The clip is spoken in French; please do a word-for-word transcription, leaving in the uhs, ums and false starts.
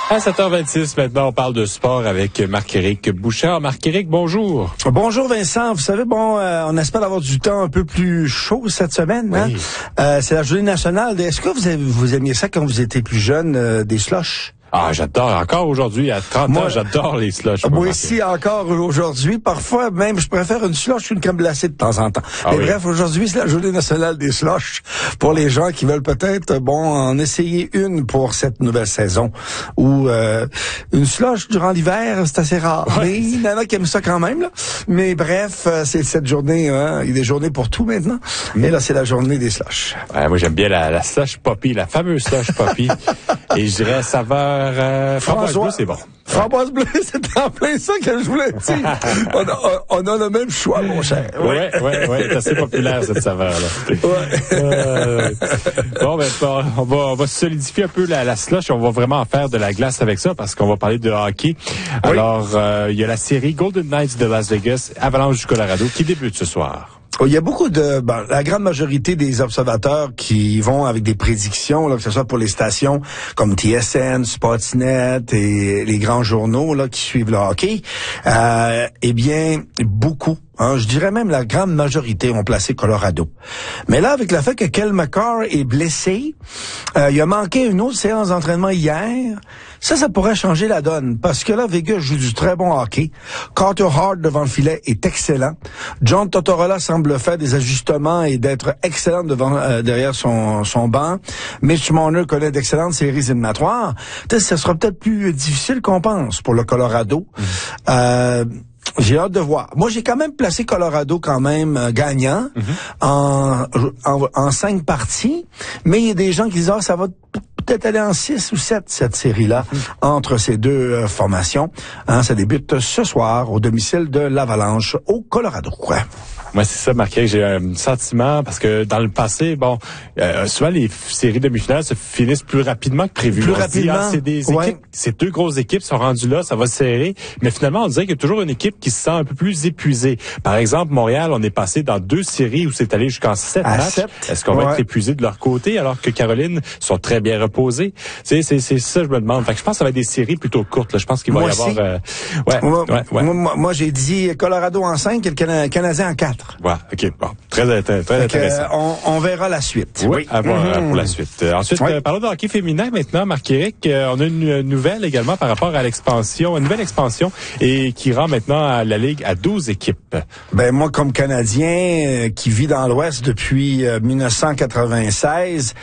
À sept heures vingt-six, maintenant, on parle de sport avec Marc-Éric Bouchard. Marc-Éric, bonjour. Bonjour Vincent. Vous savez, bon, euh, on espère avoir du temps un peu plus chaud cette semaine. Hein? Oui. Euh, c'est la journée nationale. Est-ce que vous, avez, vous aimiez ça quand vous étiez plus jeune, euh, des slushs? Ah, j'adore. Encore aujourd'hui, à trente Moi, ans, j'adore les slushs. Moi aussi, encore aujourd'hui. Parfois, même, je préfère une slush qu'une crème glacée de temps en temps. Ah Mais oui. bref, aujourd'hui, c'est la journée nationale des slushs pour les gens qui veulent peut-être, bon, en essayer une pour cette nouvelle saison. Ou euh, une slush durant l'hiver, c'est assez rare. Ouais. Mais il y en a qui aiment ça quand même, là. Mais bref, euh, c'est cette journée, hein. Il y a des journées pour tout maintenant. Mais là, c'est la journée des slushs. Ouais, moi, j'aime bien la, la slush poppy, la fameuse slush poppy. Et je dirais saveur euh, framboise bleue, c'est bon. Framboise bleue, c'est en plein ça que je voulais dire. on, a, on a le même choix, mon cher. Ouais, ouais, ouais, c'est assez populaire, cette saveur-là. Ouais. Euh, bon, ben, on va, on va solidifier un peu la, la slush. On va vraiment en faire de la glace avec ça parce qu'on va parler de hockey. Oui. Alors, euh, il y a la série Golden Knights de Las Vegas, Avalanche du Colorado, qui débute ce soir. Il y a beaucoup de, ben, la grande majorité des observateurs qui vont avec des prédictions, là, que ce soit pour les stations comme T S N, Sportsnet et les grands journaux là qui suivent le hockey. Euh, eh bien, beaucoup. Hein, je dirais même la grande majorité ont placé Colorado. Mais là, avec le fait que Cale Makar est blessé, euh, il a manqué une autre séance d'entraînement hier. Ça, ça pourrait changer la donne. Parce que là, Vegas joue du très bon hockey. Carter Hart devant le filet est excellent. John Tortorella semble faire des ajustements et d'être excellent devant euh, derrière son, son banc. Mitch Marner connaît d'excellentes séries éliminatoires. Peut-être que ce sera peut-être plus difficile qu'on pense pour le Colorado. Mmh. Euh, J'ai hâte de voir. Moi, j'ai quand même placé Colorado quand même euh, gagnant mm-hmm. en, en en cinq parties, mais il y a des gens qui disent ah ça va peut-être aller en six ou sept cette série-là mm-hmm. entre ces deux euh, formations. Hein, ça débute ce soir au domicile de l'Avalanche au Colorado. Ouais. Moi, c'est ça, Marc, j'ai un sentiment, parce que dans le passé, bon, euh, souvent les f- séries demi-finales se finissent plus rapidement que prévu. Plus on rapidement, se dit, ah, c'est des ouais. équipes, ces deux grosses équipes sont rendues là, ça va se serrer, mais finalement, on dirait qu'il y a toujours une équipe qui se sent un peu plus épuisée. Par exemple, Montréal, on est passé dans deux séries où c'est allé jusqu'en sept à matchs. sept. Est-ce qu'on ouais. va être épuisé de leur côté, alors que Caroline sont très bien reposées? C'est, c'est, c'est ça, je me demande. Fait que je pense que ça va être des séries plutôt courtes, là. Je pense qu'il va moi y avoir, aussi. euh, ouais, moi, ouais, ouais. Moi, moi, moi, j'ai dit Colorado en cinq et le Cana- Canadien en quatre. Ouais, ok, bon. Très, très, très intéressant. Euh, on, on verra la suite. Oui, à voir mm-hmm. pour la suite. Euh, ensuite, oui. euh, parlons de hockey féminin maintenant, Marc-Éric. Euh, on a une, une nouvelle également par rapport à l'expansion, une nouvelle expansion et qui rend maintenant à la Ligue à douze équipes. Ben moi, comme Canadien euh, qui vit dans l'Ouest depuis euh, dix-neuf cent quatre-vingt-seize,